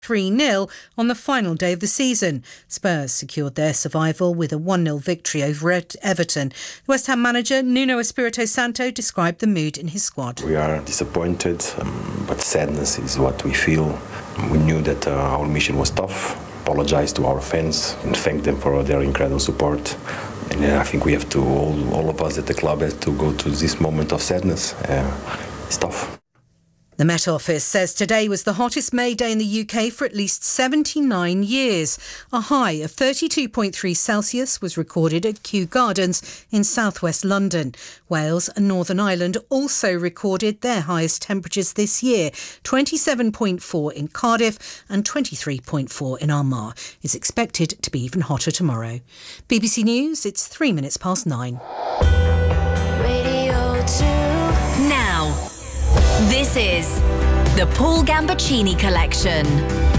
3-0 on the final day of the season. Spurs secured their survival with a 1-0 victory over Everton. The West Ham manager Nuno Espirito Santo described the mood in his squad. We are disappointed, but sadness is what we feel. We knew that our mission was tough. Apologize to our fans and thank them for their incredible support. And I think we have to, all of us at the club, have to go through this moment of sadness. It's tough. The Met Office says today was the hottest May day in the UK for at least 79 years. A high of 32.3 Celsius was recorded at Kew Gardens in southwest London. Wales and Northern Ireland also recorded their highest temperatures this year, 27.4 in Cardiff and 23.4 in Armagh. It's expected to be even hotter tomorrow. BBC News, it's 9:03. Radio 2. Now, this is the Paul Gambaccini Collection.